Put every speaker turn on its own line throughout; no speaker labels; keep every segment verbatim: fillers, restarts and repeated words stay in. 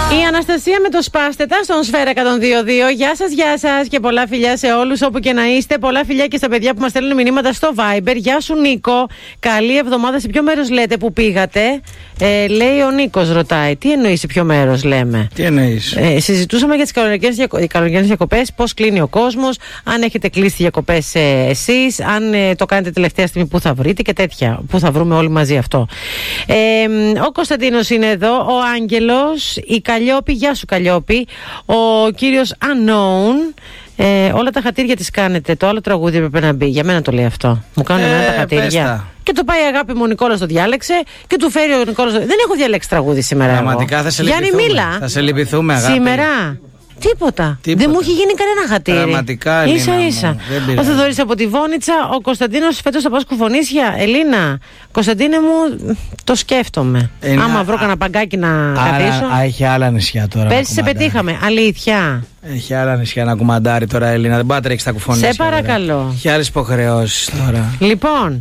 Η Αναστασία με το σπάστετα στον Σφαίρα εκατόν δύο δύο. Γεια σας, γεια σας και πολλά φιλιά σε όλους όπου και να είστε. Πολλά φιλιά και στα παιδιά που μας στέλνουν μηνύματα στο Viber. Γεια σου Νίκο. Καλή εβδομάδα. Σε ποιο μέρος λέτε που πήγατε? Ε, λέει ο Νίκος, ρωτάει. Τι εννοεί σε ποιο μέρος λέμε?
Τι εννοείς?
Ε, συζητούσαμε για τις καλοκαιρινές διακοπές. Πώς κλείνει ο κόσμος. Αν έχετε κλείσει διακοπές ε, εσείς. Αν ε, το κάνετε τελευταία στιγμή, πού θα βρείτε και τέτοια. Πού θα βρούμε όλοι μαζί αυτό. Ε, ο Κωνσταντίνος είναι εδώ. Ο Άγγελος. Η Καλλιόπη. Γεια σου Καλλιόπη. Ο κύριος Unknown. Ε, όλα τα χατήρια τις κάνετε. Το άλλο τραγούδι έπρεπε να μπει. Για μένα το λέει αυτό. Μου κάνουν ε, εμένα τα χατήρια. Και το πάει αγάπη μου, ο Νικόλας το διάλεξε. Και του φέρει ο Νικόλας. Δεν έχω διαλέξει τραγούδι σήμερα.
Πραγματικά θα σε λυπηθούμε.
Γιάννη, μίλα.
Θα σε λυπηθούμε, αγάπη.
Σήμερα. Τίποτα.
Τίποτα.
Δεν μου έχει γίνει κανένα χατήρι.
Πραγματικά, Ελίνα.
Ίσα ίσα. Ο Θοδωρής από τη Βόνιτσα. Ο Κωνσταντίνος φέτος θα πάω σκουφονίσια. Ελίνα, Κωνσταντίνε μου, το σκέφτομαι. Είναι, άμα βρω κανένα παγκάκι να καθίσω.
Α, έχει άλλα νησιά τώρα.
Πέρσι σε πετύχαμε. Αλήθεια.
Έχει άλλα νησιά να κουμαντάρει τώρα, Ελίνα. Δεν μπορεί να τρέξει τα κουφονίσια.
Σε παρακαλώ.
Έχει άλλες υποχρεώσεις τώρα.
Λοιπόν,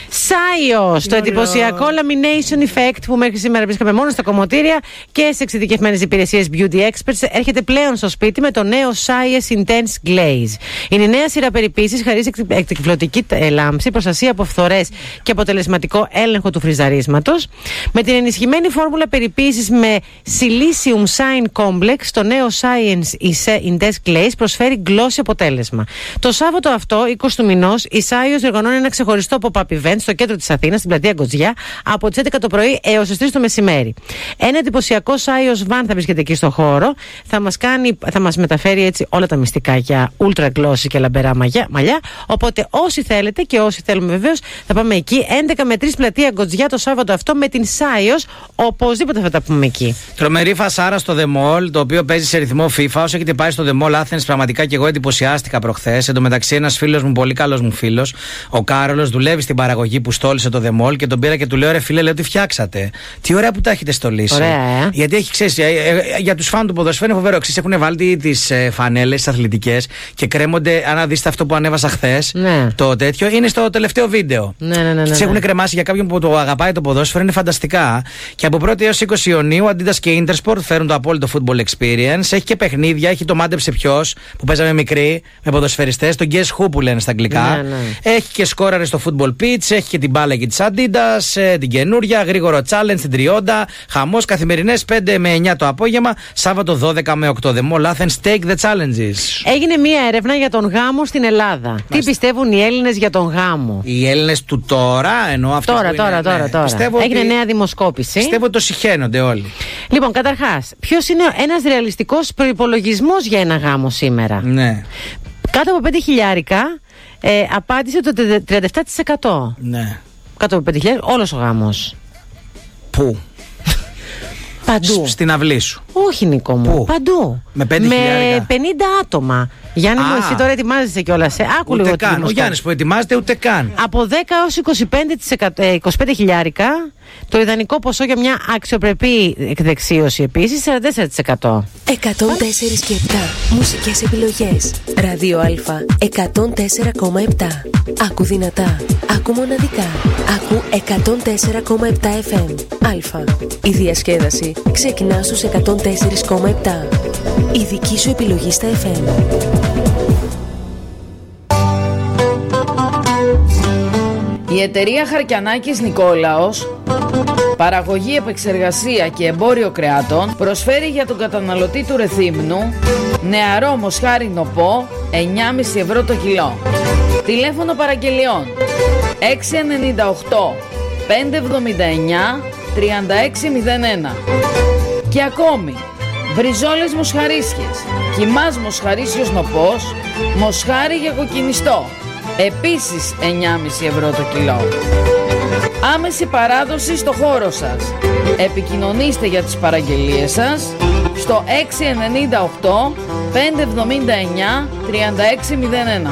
Σάιος, το εντυπωσιακό lamination effect που μέχρι σήμερα βρίσκαμε μόνο στα κομμωτήρια και σε εξειδικευμένες υπηρεσίες beauty experts, έρχεται πλέον στο σπίτι με το νέο Saies Intense Glaze. Είναι η νέα σειρά περιποίησης, χαρίζει εκπληκτική λάμψη, προστασία από φθορές και αποτελεσματικό έλεγχο του φριζαρίσματος. Με την ενισχυμένη φόρμουλα περιποίησης με Silicium Shine Complex, το νέο Science Intense Glaze προσφέρει γλώσσι αποτέλεσμα. Το Σάββατο αυτό, είκοσι του μηνός, η Σάιος διοργανώνει ένα ξεχωριστό pop-up event στο κέντρο της Αθήνας, στην πλατεία Γκοτζιά, από τις έντεκα το πρωί έως τις τρεις το μεσημέρι. Ένα εντυπωσιακό Σάιος van θα βρίσκεται εκεί στο χώρο. Θα μας, κάνει, θα μας μεταφέρει έτσι όλα τα μυστικά για ultra glossy και λαμπερά μαλλιά. Οπότε όσοι θέλετε και όσοι θέλουμε βεβαίως, θα πάμε εκεί. έντεκα με τρεις πλατεία Γκοτζιά το Σάββατο αυτό με την Σάιος. Οπωσδήποτε θα τα πούμε εκεί.
Τρομερή φασάρα στο The Mall, το οποίο παίζει σε ρυθμό FIFA. Όσο έχετε πάει στο The Mall Athens, πραγματικά και εγώ εντυπωσιάστηκα προχθές. Εν τω μεταξύ, ένας φίλος μου, πολύ καλός μου φίλος, ο Κάρολος, δουλεύει στην παραγωγή που στόλισε το The Mall και τον πήρα και του λέω: ρε φίλε, λέω, τι φτιάξατε. Τι ωραία που τα έχετε στολίσει.
Ωραία, ε?
Γιατί έχει, ξέρεις, για τους φαν του ποδοσφαίρου είναι φοβερό. Ξέρεις, έχουν βάλει τις ε, φανέλες, τις αθλητικές και κρέμονται. Αν δείτε αυτό που ανέβασα χθες,
ναι.
Το τέτοιο είναι στο τελευταίο βίντεο.
Ναι, ναι, ναι, ναι,
τις έχουν κρεμάσει για κάποιον που το αγαπάει το ποδόσφαιρο, είναι φανταστικά. Και από πρώτη έως είκοσι Ιουνίου, Adidas και Intersport φέρουν το απόλυτο football experience. Έχει και παιχνίδια, έχει το μάντεψε ποιος που παίζαμε μικροί με ποδοσφαιριστές, το Guess Who που λένε στα αγγλικά.
Ναι, ναι.
Έχει και σκόραρε στο football pitch, έχει και την μπάλα και της Adidas, την καινούρια, γρήγορο challenge, την τριόντα. Χαμός καθημερινές πέντε με εννιά το απόγευμα, Σάββατο δώδεκα με οκτώ. The Mall Athens, take the challenges.
Έγινε μία έρευνα για τον γάμο στην Ελλάδα. Μάλιστα. Τι πιστεύουν οι Έλληνες για τον γάμο?
Οι Έλληνες του τώρα, εννοώ αυτό.
Τώρα,
που
τώρα,
είναι,
τώρα,
ναι.
τώρα.
Πιστεύω
Έγινε
ότι...
νέα δημοσκόπηση.
Πιστεύω ότι το συχαίνονται όλοι.
Λοιπόν, καταρχάς, ποιος είναι ένας ρεαλιστικός προϋπολογισμός για ένα γάμο σήμερα?
Ναι.
Κάτω από πέντε χιλιάρικα ε, απάντησε το τριάντα επτά τοις εκατό.
Ναι.
Κάτω από πέντε χιλιάρικα, όλος ο γάμος.
Πού?
Παντού.
Στην αυλή σου.
Όχι, Νίκο μου.
Πού?
Παντού.
Με πέντε χιλιάρικα.
Με πενήντα άτομα. Γιάννη μου, εσύ τώρα ετοιμάζεσαι κιόλας. Ε, άκου
ούτε
λίγο
καν. Ο Γιάννης που ετοιμάζεται ούτε καν.
Από δέκα έως είκοσι πέντε χιλιάρικα. Το ιδανικό ποσό για μια αξιοπρεπή εκδεξίωση επίσης σαράντα τέσσερα τοις εκατό.
εκατόν τέσσερα και επτά μουσικές επιλογές. Ράδιο Α εκατόν τέσσερα κόμμα επτά. Άκου δυνατά. Άκου μοναδικά. Άκου εκατόν τέσσερα κόμμα επτά εφ εμ. Α. Η διασκέδαση ξεκινά στους εκατόν τέσσερα κόμμα επτά. Η δική σου επιλογή στα εφ εμ.
Η εταιρεία Χαρκιανάκης Νικόλαος, παραγωγή, επεξεργασία και εμπόριο κρεάτων, προσφέρει για τον καταναλωτή του Ρεθύμνου νεαρό μοσχάρι νοπό εννιά κόμμα πέντε ευρώ το κιλό. Τηλέφωνο παραγγελιών έξι εννιά οκτώ πέντε εβδομήντα εννιά τριάντα έξι μηδέν ένα. Και ακόμη μπριζόλες μοσχαρίσιες, κιμάς μοσχαρίσιος νοπός, μοσχάρι για κοκκινιστό, επίσης εννιά κόμμα πέντε ευρώ το κιλό. Άμεση παράδοση στο χώρο σας. Επικοινωνήστε για τις παραγγελίες σας στο έξι εννιά οκτώ πέντε εβδομήντα εννιά τριάντα έξι μηδέν ένα.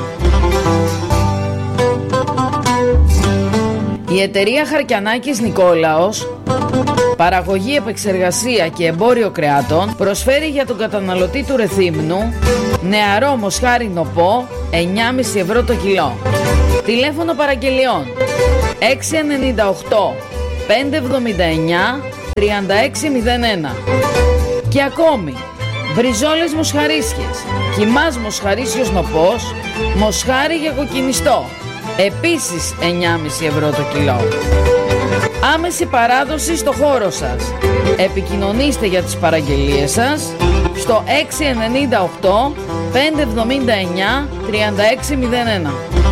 Η εταιρεία Χαρκιανάκης Νικόλαος, παραγωγή, επεξεργασία και εμπόριο κρεάτων, προσφέρει για τον καταναλωτή του Ρεθύμνου νεαρό μοσχάρι νοπό εννιά κόμμα πέντε ευρώ το κιλό. Τηλέφωνο παραγγελιών έξι εννιά οκτώ πέντε εβδομήντα εννιά τριάντα έξι μηδέν ένα. Και ακόμη, μπριζόλες μοσχαρίσιες, κιμάς μοσχαρίσιος νοπός, μοσχάρι για κοκκινιστό, επίσης εννιά κόμμα πέντε ευρώ το κιλό. Άμεση παράδοση στο χώρο σας. Επικοινωνήστε για τις παραγγελίες σας στο έξι εννιά οκτώ πέντε εβδομήντα εννιά τριάντα έξι μηδέν ένα.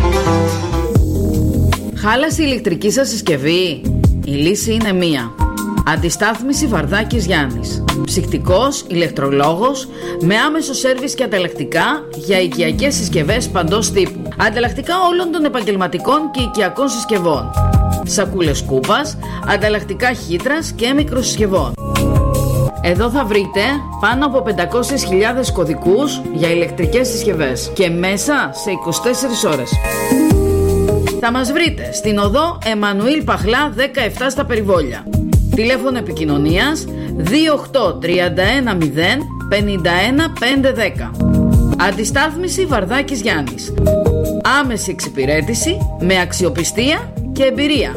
Χάλασε η ηλεκτρική σας συσκευή? Η λύση είναι μία. Αντιστάθμιση Βαρδάκης Γιάννης. Ψυκτικός, ηλεκτρολόγος, με άμεσο σέρβις και ανταλλακτικά για οικιακές συσκευές παντός τύπου. Ανταλλακτικά όλων των επαγγελματικών και οικιακών συσκευών. Σακούλες κούπας, ανταλλακτικά χύτρας και μικροσυσκευών. Εδώ θα βρείτε πάνω από πεντακόσιες χιλιάδες κωδικούς για ηλεκτρικές συσκευές και μέσα σε είκοσι τέσσερις ώρες. Θα μας βρείτε στην οδό Εμμανουήλ Παχλά δεκαεπτά στα Περιβόλια. Τηλέφωνο επικοινωνίας δύο οκτώ τρία ένα μηδέν πέντε ένα πέντε δέκα. Αντιστάθμιση Βαρδάκης Γιάννης. Άμεση εξυπηρέτηση με αξιοπιστία και εμπειρία.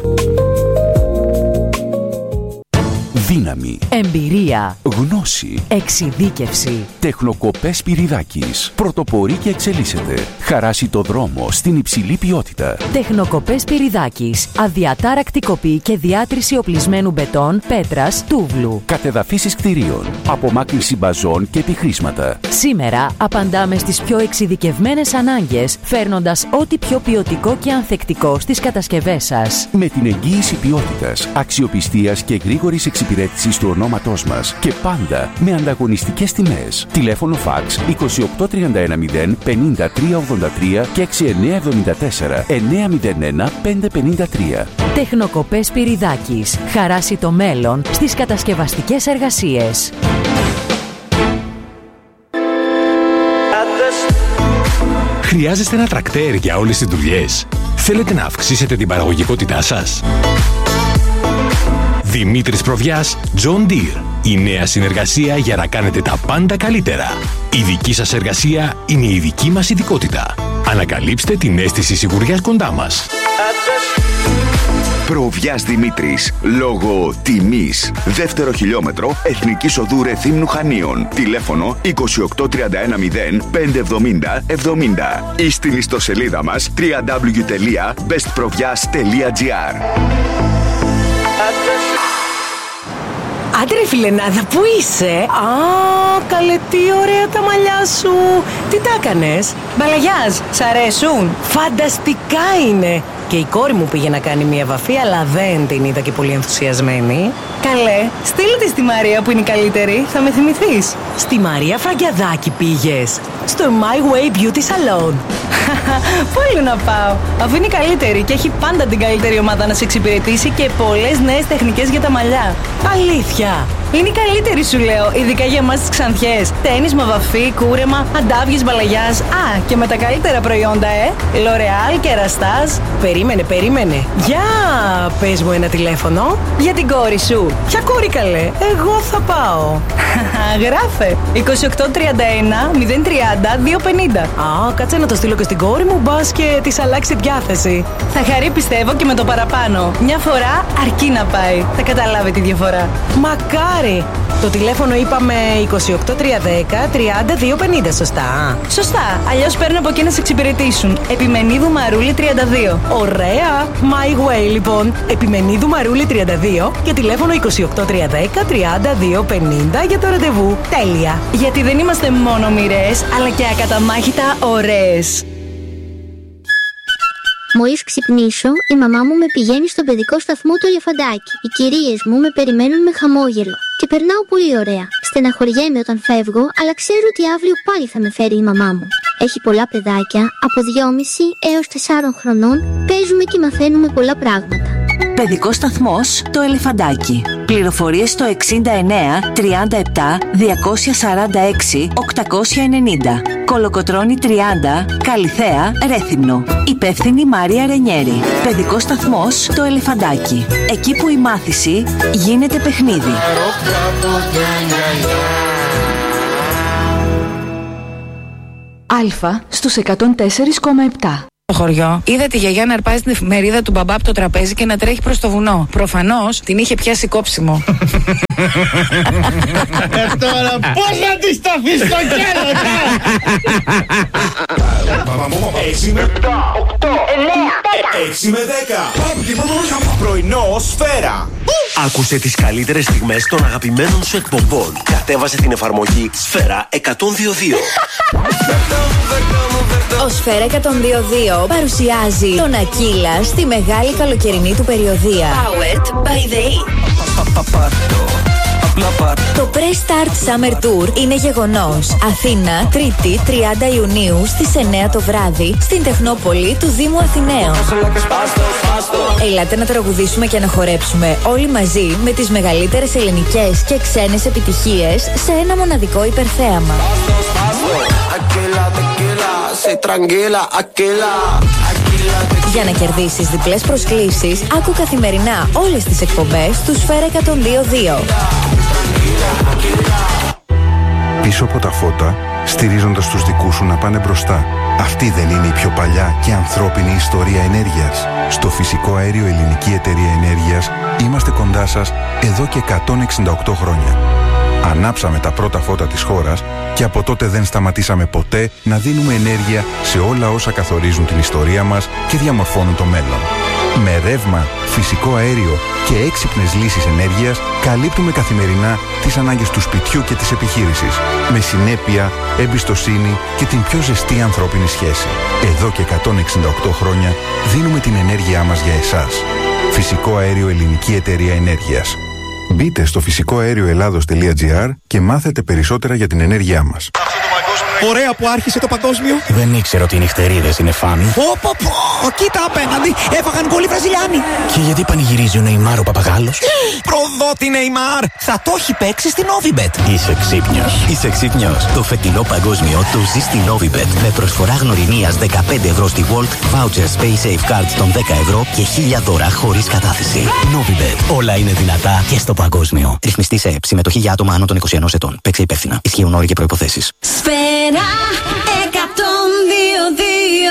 Δύναμη,
Εμπειρία,
γνώση,
εξειδίκευση.
Τεχνοκοπές Πυριδάκης. Πρωτοπορεί και εξελίσσεται. Χαράσει το δρόμο στην υψηλή ποιότητα.
Τεχνοκοπές Πυριδάκης. Αδιατάρακτη κοπή και διάτρηση οπλισμένου μπετόν, πέτρας, τούβλου.
Κατεδαφίσεις κτηρίων. Απομάκρυνση μπαζών και επιχρήσματα.
Σήμερα απαντάμε στις πιο εξειδικευμένες ανάγκες, φέρνοντας ό,τι πιο ποιοτικό και ανθεκτικό στις κατασκευές σας.
Με την εγγύηση ποιότητας, αξιοπιστίας και γρήγορης εξυπηρέτησης του ονόματός μας και πάντα με ανταγωνιστικές τιμές. Τηλέφωνο φαξ είκοσι οκτώ τριάντα ένα μηδέν πενήντα τρία ογδόντα τρία και έξι εννιά εβδομήντα τέσσερα εννιά μηδέν ένα πέντε πενήντα τρία.
Τεχνοκοπές Πυριδάκης. Χαράσει το μέλλον στις κατασκευαστικές εργασίες.
Χρειάζεστε ένα τρακτέρ για όλες τις δουλειές? Θέλετε να αυξήσετε την παραγωγικότητά σας? Δημήτρης Προβιάς, John Deere. Η νέα συνεργασία για να κάνετε τα πάντα καλύτερα. Η δική σας εργασία είναι η δική μας ειδικότητα. Ανακαλύψτε την αίσθηση σιγουριάς κοντά μας.
Προβιάς Δημήτρης. Λόγω τιμής. Δεύτερο χιλιόμετρο Εθνικής Οδού Ρεθύμνου Χανίων. Τηλέφωνο είκοσι οκτώ τριάντα ένα μηδέν πέντε εβδομήντα εβδομήντα ή στην ιστοσελίδα μας double-u double-u double-u τελεία best provias τελεία gr.
Άντε ρε φιλενάδα, πού είσαι? Α, καλέ, τι ωραία τα μαλλιά σου. Τι τα έκανες? Μπαλαγιάζ, σ' αρέσουν? Φανταστικά είναι. Και η κόρη μου πήγε να κάνει μια βαφή, αλλά δεν την είδα και πολύ ενθουσιασμένη. Καλέ, στείλε τη στη Μαρία που είναι η καλύτερη, θα με θυμηθείς. Στη Μαρία Φραγκιαδάκη πήγες? Στο My Way Beauty Salon. Πού άλλο να πάω, αφού είναι η καλύτερη και έχει πάντα την καλύτερη ομάδα να σε εξυπηρετήσει και πολλές νέες τεχνικές για τα μαλλιά. Αλήθεια? Είναι η καλύτερη, σου λέω, ειδικά για εμάς τις ξανθιές. Τένισμα, βαφή, κούρεμα, αντάβιες, μπαλαγιάζ. Α, και με τα καλύτερα προϊόντα, ε! L'Oreal, Κεραστάζ. Περίμενε, περίμενε. Για πες μου ένα τηλέφωνο. Για την κόρη σου. Ποια κόρη, καλέ? Εγώ θα πάω. Γράφε. είκοσι οκτώ τριάντα ένα μηδέν τριάντα δύο πενήντα. Α, κάτσε να το στείλω και στην κόρη μου, μπας και της αλλάξει διάθεση. Θα χαρεί, πιστεύω, και με το παραπάνω. Μια φορά αρκεί να πάει. Θα καταλάβει τη διαφορά. Μακάρι. Το τηλέφωνο είπαμε είκοσι οκτώ τριακόσια δέκα τριάντα δύο πενήντα, σωστά? Σωστά. Αλλιώς παίρνω από εκεί να σε εξυπηρετήσουν. Επιμενίδου Μαρούλη τριάντα δύο. Ωραία. My Way, λοιπόν. Επιμενίδου Μαρούλη τριάντα δύο και τηλέφωνο είκοσι οκτώ τριακόσια δέκα τριάντα δύο πενήντα για το ραντεβού. Τέλεια. Γιατί δεν είμαστε μόνο μοιρές, αλλά και ακαταμάχητα ωραίες.
Μόλις ξυπνήσω, η μαμά μου με πηγαίνει στον παιδικό σταθμό του Ελεφαντάκι. Οι κυρίες μου με περιμένουν με χαμόγελο. Και περνάω πολύ ωραία. Στεναχωριέμαι όταν φεύγω, αλλά ξέρω ότι αύριο πάλι θα με φέρει η μαμά μου. Έχει πολλά παιδάκια, από δυόμισι έως τεσσάρων χρονών, παίζουμε και μαθαίνουμε πολλά πράγματα.
Παιδικός σταθμός το Ελεφαντάκι. Πληροφορίες στο εξήντα εννέα τριάντα επτά διακόσια σαράντα έξι οκτακόσια ενενήντα. Κολοκοτρώνη τριάντα, Καλιθέα, Ρέθυμνο. Υπεύθυνη Μαρία Ρενιέρη. Παιδικός σταθμός το Ελεφαντάκι. Εκεί που η μάθηση γίνεται παιχνίδι.
Αλφα στους εκατόν τέσσερα κόμμα επτά. Στο χωριό, είδα τη γιαγιά να αρπάζει την εφημερίδα του μπαμπά από το τραπέζι και να τρέχει προς το βουνό. Προφανώς την είχε πιάσει κόψιμο.
Ε, τώρα πώς να τη σταθεί στο κέλο,
έξι με επτά, οκτώ, εννέα, έξι με δέκα. Πρωινό Σφαίρα. Άκουσε τις καλύτερες στιγμές των αγαπημένων σου εκπομπών. Κατέβασε την εφαρμογή Σφαίρα εκατόν δύο δύο.
Ο Σφαίρα εκατόν δύο δύο παρουσιάζει τον Ακύλα στη μεγάλη καλοκαιρινή του περιοδεία. Powered by the E. Το Pre-Start Summer Tour είναι γεγονός. Αθήνα, Τρίτη, τριάντα Ιουνίου στις εννέα το βράδυ στην Τεχνόπολη του Δήμου Αθηναίων. Ελάτε να τραγουδήσουμε και να χορέψουμε όλοι μαζί με τις μεγαλύτερες ελληνικές και ξένες επιτυχίες σε ένα μοναδικό υπερθέαμα. Για να κερδίσεις διπλές προσκλήσεις, άκου καθημερινά όλες τις εκπομπές του Σφαίρα εκατόν δύο δύο.
Πίσω από τα φώτα, στηρίζοντας τους δικούς σου να πάνε μπροστά. Αυτή δεν είναι η πιο παλιά και ανθρώπινη ιστορία ενέργειας? Στο Φυσικό Αέριο Ελληνική Εταιρεία Ενέργειας είμαστε κοντά σας εδώ και εκατόν εξήντα οκτώ χρόνια. Ανάψαμε τα πρώτα φώτα της χώρας και από τότε δεν σταματήσαμε ποτέ να δίνουμε ενέργεια σε όλα όσα καθορίζουν την ιστορία μας και διαμορφώνουν το μέλλον. Με ρεύμα, φυσικό αέριο και έξυπνες λύσεις ενέργειας καλύπτουμε καθημερινά τις ανάγκες του σπιτιού και της επιχείρησης. Με συνέπεια, εμπιστοσύνη και την πιο ζεστή ανθρώπινη σχέση. Εδώ και εκατόν εξήντα οκτώ χρόνια δίνουμε την ενέργειά μας για εσάς. Φυσικό Αέριο Ελληνική Εταιρεία Ενέργειας. Μπείτε στο φυσικό αέριο ελλάδος τελεία τζι άρ και μάθετε περισσότερα για την ενέργειά μας.
Ωραία που άρχισε το παγκόσμιο.
Δεν ήξερα ότι οι νυχτερίδες είναι φαν.
Πω πω πω, κοίτα απέναντι, έφαγαν γκολ οι Βραζιλιάνοι.
Και γιατί πανηγυρίζει ο Νεϊμάρ ο παπαγάλος?
Προδότη Νεϊμάρ, θα το έχει παίξει στην Novibet.
Είσαι ξύπνιος. Είσαι ξύπνιος. Το φετινό παγκόσμιο το ζει στην Novibet. Με προσφορά γνωριμίας δεκαπέντε ευρώ στη Volt, vouchers Pay Safe Cards των δέκα ευρώ και χίλια δώρα χωρίς κατάθεση. Novibet. Όλα είναι δυνατά και στο παγκόσμιο. Ρυθμιστή σε ΕΕΠ. Συμμετοχή για άτομα άνω των είκοσι ενός ετών. Παίξε υπεύθυνα. Ισχύουν όροι και προϋποθέσεις.
Σφαίρα εκατόν δύο δύο.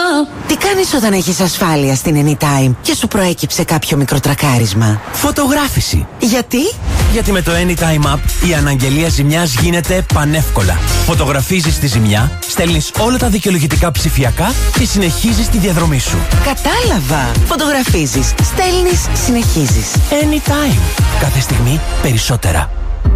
Τι κάνεις όταν έχεις ασφάλεια στην Anytime και σου προέκυψε κάποιο μικρό τρακάρισμα?
Φωτογράφηση.
Γιατί?
Γιατί με το Anytime App η αναγγελία ζημιάς γίνεται πανεύκολα. Φωτογραφίζεις τη ζημιά, στέλνεις όλα τα δικαιολογητικά ψηφιακά και συνεχίζεις τη διαδρομή σου.
Κατάλαβα. Φωτογραφίζεις, στέλνεις, συνεχίζεις.
Anytime. Κάθε στιγμή περισσότερα.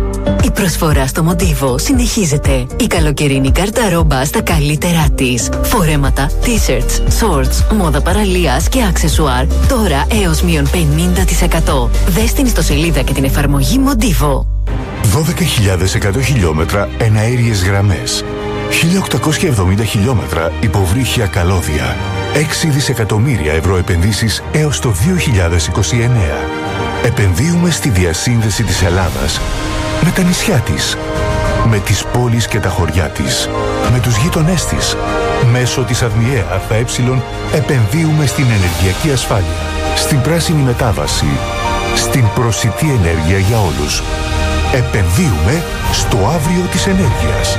Η προσφορά στο Μοντίβο συνεχίζεται. Η καλοκαιρινή καρταρόμπα στα καλύτερά της. Φορέματα, t-shirts, shorts, μόδα παραλίας και αξεσουάρ. Τώρα έως μείον πενήντα τοις εκατό. Δες την ιστοσελίδα και την εφαρμογή Μοντίβο.
δώδεκα χιλιάδες εκατό χιλιόμετρα εναέριες γραμμές. χίλια οκτακόσια εβδομήντα χιλιόμετρα υποβρύχια καλώδια. έξι δισεκατομμύρια ευρώ επενδύσεις έως το δύο χιλιάδες είκοσι εννέα. Επενδύουμε στη διασύνδεση της Ελλάδας με τα νησιά της, με τις πόλεις και τα χωριά της, με τους γείτονές της. Μέσω της ΑΔΜΙΕ ΑΕ επενδύουμε στην ενεργειακή ασφάλεια, στην πράσινη μετάβαση, στην προσιτή ενέργεια για όλους. Επενδύουμε στο αύριο της ενέργειας.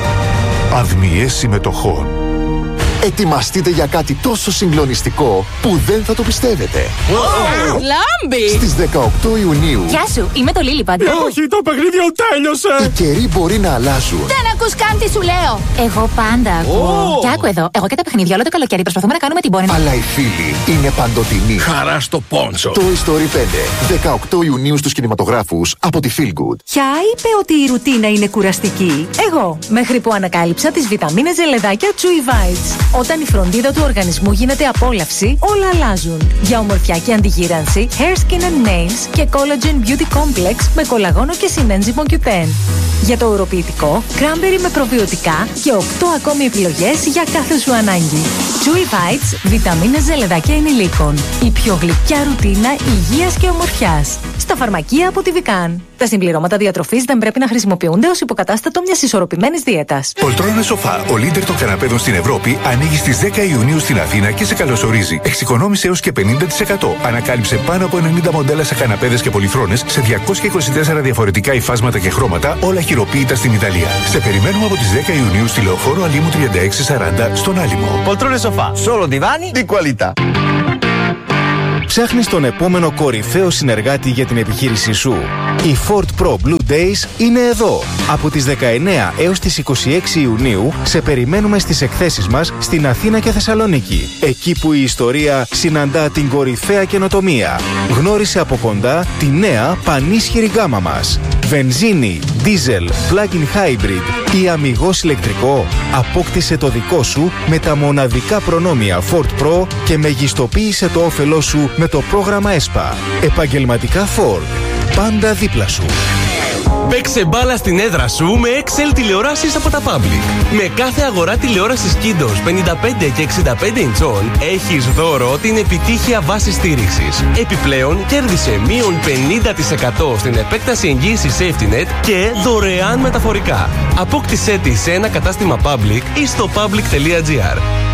ΑΔΜΙΕ συμμετοχών. Ετοιμαστείτε για κάτι τόσο συγκλονιστικό που δεν θα το πιστεύετε.
Wow. Λάμπη!
Στις δεκαοκτώ Ιουνίου.
Γεια σου, είμαι το Λίλιπαντ.
Όχι, το παιχνίδι τέλειωσε.
Οι καιροί μπορεί να αλλάζουν.
Δεν ακούς καν τι σου λέω. Εγώ πάντα ακούω.
Oh.
Και άκου εδώ, εγώ και τα παιχνίδια όλο το καλοκαίρι προσπαθούμε να κάνουμε την πόνη.
Αλλά οι φίλοι είναι παντοτινοί.
Χαρά στο πόντσο.
Το Story πέντε, δεκαοκτώ Ιουνίου στους κινηματογράφους από τη Feel Good.
Ποια είπε ότι η ρουτίνα είναι κουραστική? Εγώ, μέχρι που ανακάλυψα τις βιταμίνες ζελεδάκια Chewy Bites. Όταν η φροντίδα του οργανισμού γίνεται απόλαυση, όλα αλλάζουν. Για ομορφιά και αντιγύρανση, Hair, Skin and Nails και Collagen Beauty Complex με κολαγόνο και συνένζυμο κιου τεν. Για το ουροποιητικό, Cranberry με προβιωτικά και οκτώ ακόμη επιλογές για κάθε σου ανάγκη. Chewy Bites, βιταμίνες ζελεδάκια ενηλίκων. Η πιο γλυκιά ρουτίνα υγείας και ομορφιάς. Στα φαρμακεία από τη Vican. Τα συμπληρώματα διατροφής δεν πρέπει να χρησιμοποιούνται ως υποκατάστατο μιας ισορροπημένης δίαιτας.
Πολτρόνα Σοφά, ο λίντερ των καναπέδων στην Ευρώπη, ανοίγει στις δέκα Ιουνίου στην Αθήνα και σε καλωσορίζει. Εξοικονόμησε έως και πενήντα τοις εκατό. Ανακάλυψε πάνω από ενενήντα μοντέλα σε καναπέδες και πολυθρόνες σε διακόσια είκοσι τέσσερα διαφορετικά υφάσματα και χρώματα, όλα χειροποίητα στην Ιταλία. Σε περιμένουμε από τις δέκα Ιουνίου στη Λεωφόρο Αλίμου τριάντα έξι σαράντα στον Άλυμο.
Poltrone Sofà, solo divani di qualità.
Ψάχνεις τον επόμενο κορυφαίο συνεργάτη για την επιχείρησή σου? Η Ford Pro Blue Days είναι εδώ. Από τις δεκαεννέα έως τις είκοσι έξι Ιουνίου σε περιμένουμε στις εκθέσεις μας στην Αθήνα και Θεσσαλονίκη. Εκεί που η ιστορία συναντά την κορυφαία καινοτομία. Γνώρισε από κοντά τη νέα πανίσχυρη γκάμα μας. Βενζίνη, diesel, plug-in hybrid ή αμιγώς ηλεκτρικό. Απόκτησε το δικό σου με τα μοναδικά προνόμια Ford Pro και μεγιστοποίησε το όφελό σου με το πρόγραμμα ΕΣΠΑ. Επαγγελματικά Ford. Πάντα δίπλα σου.
Παίξε μπάλα στην έδρα σου με εξ ελ τηλεοράσεις από τα Public. Με κάθε αγορά τηλεόρασης Kindos πενήντα πέντε και εξήντα πέντε ιντσών έχεις δώρο την επιτύχεια βάση στήριξης. Επιπλέον κέρδισε μείον πενήντα τοις εκατό στην επέκταση εγγύησης SafetyNet και δωρεάν μεταφορικά. Απόκτησέ τη σε ένα κατάστημα Public ή στο public τελεία gr.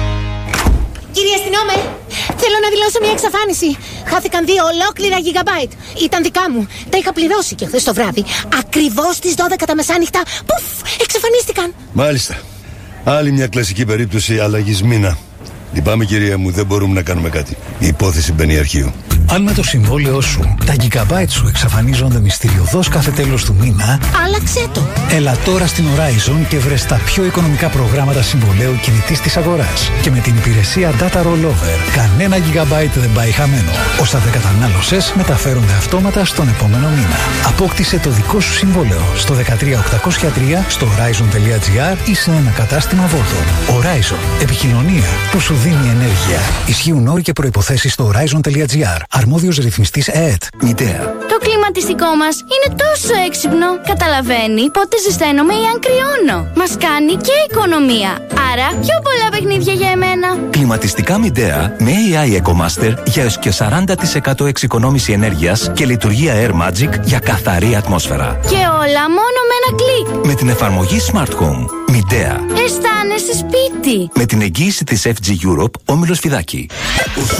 Κύριε αστυνόμε, θέλω να δηλώσω μια εξαφάνιση. Χάθηκαν δύο ολόκληρα gigabyte. Ήταν δικά μου. Τα είχα πληρώσει και χθες το βράδυ. Ακριβώς στις δώδεκα τα μεσάνυχτα. Πουφ, εξαφανίστηκαν.
Μάλιστα. Άλλη μια κλασική περίπτωση αλλαγής μήνα. Λυπάμαι κυρία μου, δεν μπορούμε να κάνουμε κάτι. Η υπόθεση μπαίνει αρχείο.
Αν με το συμβόλαιό σου τα gigabyte σου εξαφανίζονται μυστηριωδώς κάθε τέλος του μήνα,
άλλαξε το.
Έλα τώρα στην Horizon και βρες τα πιο οικονομικά προγράμματα συμβολαίου κινητής της αγοράς. Και με την υπηρεσία Data Rollover, κανένα gigabyte δεν πάει χαμένο. Όσα δεν κατανάλωσες μεταφέρονται αυτόματα στον επόμενο μήνα. Απόκτησε το δικό σου συμβόλαιο στο δεκατρία οκτακόσια τρία, στο horizon τελεία gr ή σε ένα κατάστημα Vodafone. Horizon. Επικοινωνία που σου δίνει ενέργεια. Ισχύουν όροι και προϋποθέσεις στο horizon τελεία gr. Αρμόδιος ρυθμιστής ΕΕΤ.
Μητέα. Το κλιματιστικό μας είναι τόσο έξυπνο. Καταλαβαίνει πότε ζεσταίνομαι ή αν κρυώνω. Μας κάνει και οικονομία. Άρα πιο πολλά παιχνίδια για εμένα.
Κλιματιστικά Μητέα με έι άι EcoMaster για έως και σαράντα τοις εκατό εξοικονόμηση ενέργειας και λειτουργία Air Magic για καθαρή ατμόσφαιρα.
Και όλα μόνο με ένα κλικ.
Με την εφαρμογή Smart Home. Μητέα.
Αισθάνεσαι σπίτι.
Με την εγγύηση της εφ τζι Europe, Όμιλος Φιδάκη.